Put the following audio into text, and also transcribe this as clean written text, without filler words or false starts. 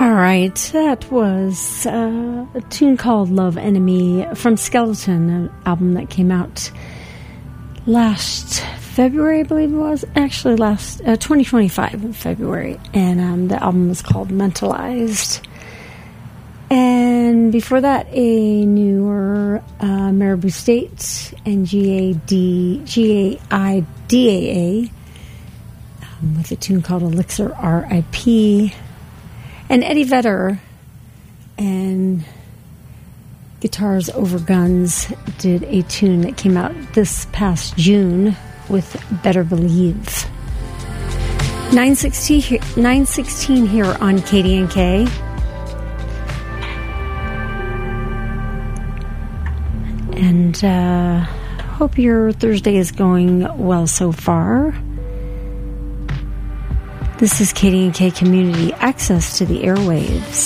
All right, that was a tune called Love Enemy from Skeleton, an album that came out last February, I believe it was. Actually, 2025 in February. And the album was called Mentalized. And before that, a newer Marabou State and GAIDAA with a tune called Elixir R.I.P. And Eddie Vedder and Guitars Over Guns did a tune that came out this past June with Better Believe. 9:16 here on KDNK. And hope your Thursday is going well so far. This is KDNK Community Access to the Airwaves.